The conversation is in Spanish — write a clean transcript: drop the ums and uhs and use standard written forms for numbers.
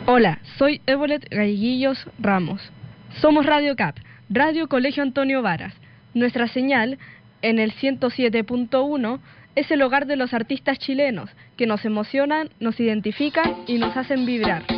Hola, soy Evolet Galleguillos Ramos. Somos Radio CAP, Radio Colegio Antonio Varas. Nuestra señal, en el 107.1, es el hogar de los artistas chilenos, que nos emocionan, nos identifican y nos hacen vibrar.